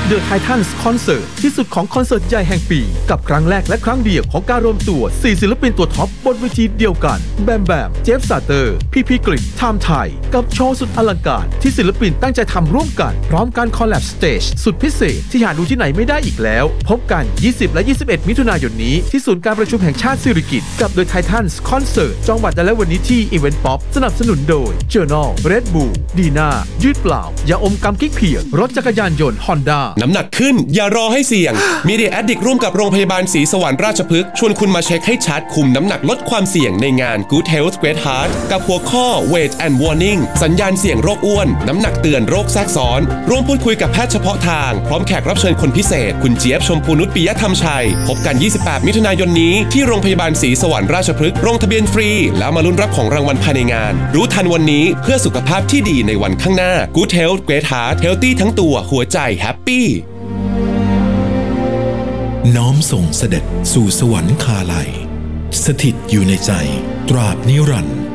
The Titans Concert ที่สุดของคอนเสิร์ตใหญ่แห่งปีกับครั้งแรกและครั้งเดียวของการรวมตัว4ศิลปินตัวท็อปบนเวทีเดียวกันแบมแบมเจฟซาเตอร์พี่กฤษไทม์ไทยกับโชว์สุดอลังการที่ศิลปินตั้งใจทำร่วมกันพร้อมการคอลแลบสเตจสุดพิเศษที่หาดูที่ไหนไม่ได้อีกแล้วพบกัน20และ21มิถุนายนนี้ที่ศูนย์การประชุมแห่งชาติสิริกิติ์กับ The Titans Concert จองบัตรได้แล้ววันนี้ที่ Event Pop สนับสนุนโดย Journal Red Bull ดีน่ายืดเปล่ายาอมกำกิ๊กเพียงรถจักรยานยนต์ Honda น้ำหนักขึ้นอย่ารอให้เสี่ยง Media Addict ร่วมกับโรงพยาบาลศรีสวรรค์ราชพฤกษ์ชวนคุณมาเช็คให้ชัดคุมน้ำหนักลดความเสี่ยงในงาน Good Health Great Heart กับหัวข้อ Weight and Warning สัญญาณเสี่ยงโรคอ้วนน้ำหนักเตือนโรคแทรกซ้อนร่วมพูดคุยกับแพทย์เฉพาะทางพร้อมแขกรับเชิญคนพิเศษคุณเจี๊ยบชมพูนุชปิยธรรมชัยพบกัน28มิถุนายนนี้ที่โรงพยาบาลศรีสวรรค์ราชพฤกษ์ลงทะเบียนฟรีแล้วมาลุ้นรับของรางวัลภายในงานรู้ทันวันนี้เพื่อสุขภาพที่ดีในวันข้างหน้า Good Health Great Heart Healthy ทั้งตัวหัวใจแฮปปี้น้อมส่งเสด็จสู่สวรรคาลัยสถิตอยู่ในใจตราบนิรันดร์